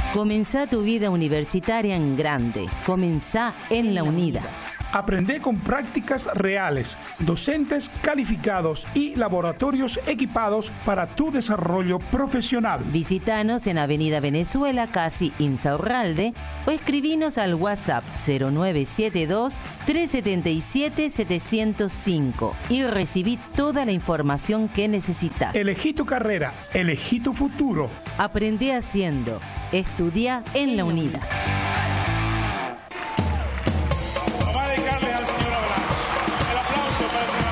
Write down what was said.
Comenzá tu vida universitaria en grande. Comenzá en la UNIDA. Aprende con prácticas reales, docentes calificados y laboratorios equipados para tu desarrollo profesional. Visítanos en Avenida Venezuela, casi Insaurralde, o escribinos al WhatsApp 0972-377-705 y recibí toda la información que necesitas. Elegí tu carrera, elegí tu futuro. Aprende haciendo. Estudia en la UNIDA.